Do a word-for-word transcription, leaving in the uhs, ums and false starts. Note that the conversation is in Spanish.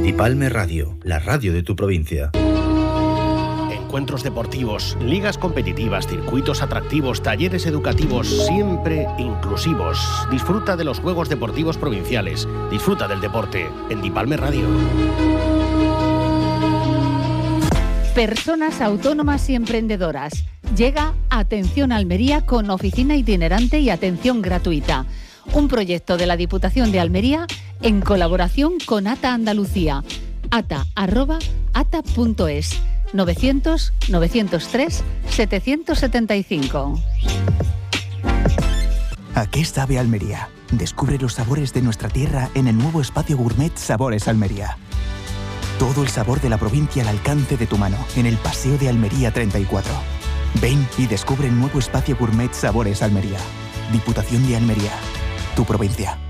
Dipalme Radio, la radio de tu provincia. Encuentros deportivos, ligas competitivas, circuitos atractivos, talleres educativos, siempre inclusivos. Disfruta de los Juegos Deportivos Provinciales. Disfruta del deporte en Dipalme Radio. Personas autónomas y emprendedoras. Llega Atención Almería con oficina itinerante y atención gratuita. Un proyecto de la Diputación de Almería en colaboración con ATA Andalucía. ata arroba ata punto es. novecientos, novecientos tres, setecientos setenta y cinco. ¿A qué sabe Almería? Descubre los sabores de nuestra tierra en el nuevo espacio gourmet Sabores Almería. Todo el sabor de la provincia al alcance de tu mano, en el Paseo de Almería treinta y cuatro. Ven y descubre el nuevo espacio gourmet Sabores Almería. Diputación de Almería, tu provincia.